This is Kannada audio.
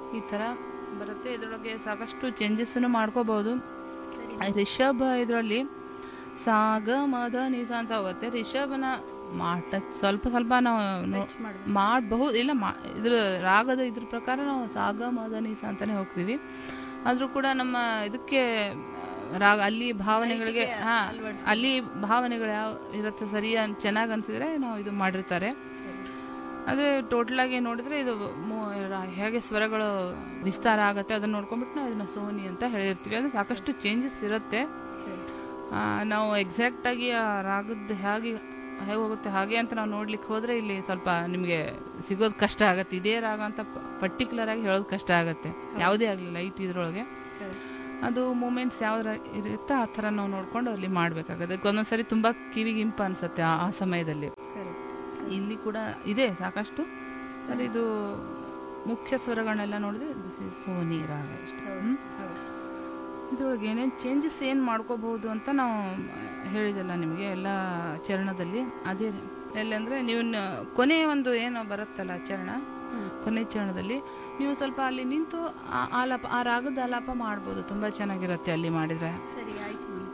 ಈ ಥರ ಬರುತ್ತೆ. ಇದರೊಳಗೆ ಸಾಕಷ್ಟು ಚೇಂಜಸ್ಸನ್ನು ಮಾಡ್ಕೋಬಹುದು. ರಿಷಬ್ ಇದರಲ್ಲಿ ಸಾಗ ಮದ ನಿಸ ಅಂತ ಹೋಗುತ್ತೆ. ರಿಷಭನ ಸ್ವಲ್ಪ ಸ್ವಲ್ಪ ನಾವು ಮಾಡಬಹುದು. ಇಲ್ಲ ಇದ್ರ ರಾಗದ ಇದ್ರ ಪ್ರಕಾರ ನಾವು ಸಾಗ ಮದ ನಿಸ ಅಂತಾನೆ ಹೋಗ್ತೀವಿ. ಆದ್ರೂ ಕೂಡ ನಮ್ಮ ಇದಕ್ಕೆ ರಾಗ ಅಲ್ಲಿ ಭಾವನೆಗಳಿಗೆ ಅಲ್ಲಿ ಭಾವನೆಗಳು ಯಾವ ಇರುತ್ತೆ ಸರಿ ಚೆನ್ನಾಗಿ ಅನ್ಸಿದ್ರೆ ನಾವು ಇದು ಮಾಡಿರ್ತಾರೆ. ಅದೇ ಟೋಟಲ್ ಆಗಿ ನೋಡಿದ್ರೆ ಇದು ಹೇಗೆ ಸ್ವರಗಳು ವಿಸ್ತಾರ ಆಗುತ್ತೆ ಅದನ್ನ ನೋಡ್ಕೊಂಡ್ಬಿಟ್ಟು ನಾವು ಇದನ್ನ ಸೋನಿ ಅಂತ ಹೇಳಿರ್ತೀವಿ. ಅದು ಸಾಕಷ್ಟು ಚೇಂಜಸ್ ಇರುತ್ತೆ. ನಾವು ಎಕ್ಸಾಕ್ಟ್ ಆಗಿ ಆ ರಾಗದ ಹೇಗೆ ಹೋಗುತ್ತೆ ಹಾಗೆ ಅಂತ ನಾವು ನೋಡ್ಲಿಕ್ಕೆ ಹೋದ್ರೆ ಇಲ್ಲಿ ಸ್ವಲ್ಪ ನಿಮಗೆ ಸಿಗೋದು ಕಷ್ಟ ಆಗತ್ತೆ. ಇದೇ ರಾಗ ಅಂತ ಪರ್ಟಿಕ್ಯುಲರ್ ಆಗಿ ಹೇಳೋದು ಕಷ್ಟ ಆಗತ್ತೆ. ಯಾವುದೇ ಆಗಲಿ ಲೈಟ್ ಇದ್ರೊಳಗೆ ಅದು ಮೂಮೆಂಟ್ಸ್ ಯಾವ್ದು ಇರುತ್ತೆ ಆ ಥರ ನಾವು ನೋಡ್ಕೊಂಡು ಅಲ್ಲಿ ಮಾಡ್ಬೇಕಾಗತ್ತೆ. ಒಂದೊಂದ್ಸರಿ ತುಂಬಾ ಕಿವಿಗೆ ಇಂಪ ಅನ್ಸುತ್ತೆ ಆ ಸಮಯದಲ್ಲಿ. ಇಲ್ಲಿ ಕೂಡ ಇದೆ ಸಾಕಷ್ಟು. ಸರ್ ಇದು ಮುಖ್ಯ ಸ್ವರಗಳನ್ನೆಲ್ಲ ನೋಡಿದ್ರೆ ದಿಸ್ ಇಸ್ ಸೋನಿ ರಾಗ ಅಷ್ಟೇ. ಇದ್ರೊಳಗೆ ಏನೇನು ಚೇಂಜಸ್ ಏನು ಮಾಡ್ಕೋಬಹುದು ಅಂತ ನಾವು ಹೇಳಿದಲ್ಲ ನಿಮಗೆ ಎಲ್ಲ ಚರಣದಲ್ಲಿ. ಅದೇ ಎಲ್ಲಂದ್ರೆ ನೀವು ಕೊನೆ ಒಂದು ಏನೋ ಬರುತ್ತಲ್ಲ ಚರಣ, ಕೊನೆ ಚರಣದಲ್ಲಿ ನೀವು ಸ್ವಲ್ಪ ಅಲ್ಲಿ ನಿಂತು ಆ ರಾಗದ ಆಲಾಪ ಮಾಡ್ಬೋದು. ತುಂಬಾ ಚೆನ್ನಾಗಿರುತ್ತೆ ಅಲ್ಲಿ ಮಾಡಿದ್ರೆ. ಸರಿ ಆಯ್ತು.